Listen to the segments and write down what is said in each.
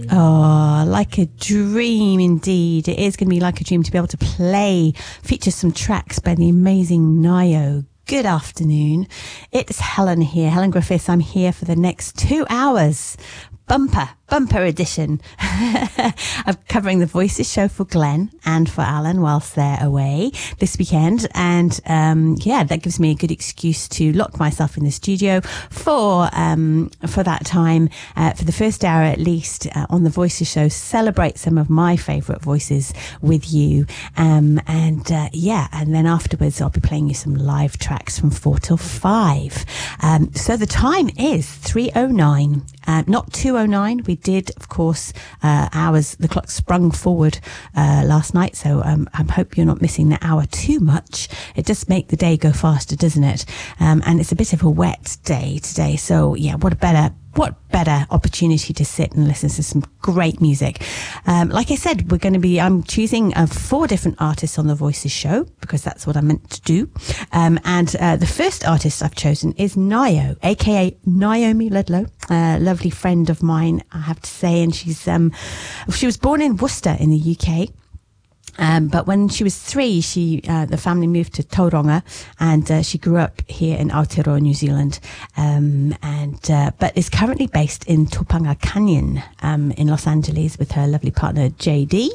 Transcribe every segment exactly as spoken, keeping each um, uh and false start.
Oh, like a dream indeed. It is going to be like a dream to be able to play, feature some tracks by the amazing Nayo. Good afternoon. It's Helen here, Helen Griffiths. I'm here for the next two hours. Bumper, bumper edition. I'm covering the Voices show for Glenn and for Alan whilst they're away this weekend. And um, yeah, that gives me a good excuse to lock myself in the studio for um, for that time, uh, for the first hour at least, uh, on the Voices show, celebrate some of my favourite voices with you. Um, and uh, yeah, and then afterwards I'll be playing you some live tracks from four till five. Um, so the time is three oh nine, uh, not two oh nine. We did, of course, uh, hours, the clock sprung forward uh, last night, so um, I hope you're not missing the hour too much. It does make the day go faster, doesn't it? Um, and it's a bit of a wet day today, so yeah, what a better What better opportunity to sit and listen to some great music. Um, like I said, we're going to be, I'm choosing uh, four different artists on the Voices show because that's what I meant to do. Um, and uh, the first artist I've chosen is Nayo, aka Naomi Ludlow, a lovely friend of mine, I have to say. And she's, um, she was born in Worcester in the U K. Um, but when she was three, she, uh, the family moved to Tauranga, and, uh, she grew up here in Aotearoa, New Zealand, um, and, uh, but is currently based in Topanga Canyon, um, in Los Angeles with her lovely partner, J D.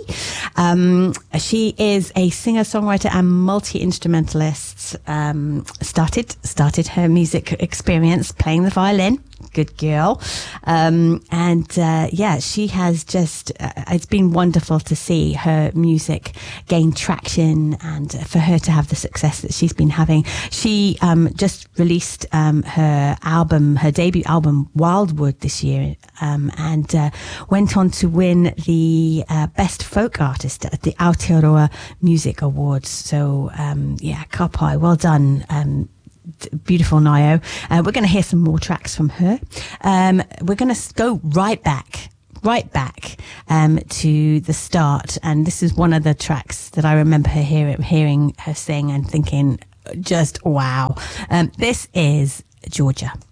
Um, she is a singer, songwriter and multi-instrumentalist, um, started, started her music experience playing the violin. Good girl. Um, and, uh, yeah, she has just, uh, it's been wonderful to see her music gain traction and for her to have the success that she's been having. She, um, just released, um, her album, her debut album, Wildwood, this year, um, and, uh, went on to win the, uh, Best Folk Artist at the Aotearoa Music Awards. So, um, yeah, ka pai, well done. Um, Beautiful Nayo. Uh, we're going to hear some more tracks from her. Um, we're going to go right back, right back um, to the start. And this is one of the tracks that I remember her hear, hearing her sing and thinking, just wow. Um, this is Georgia.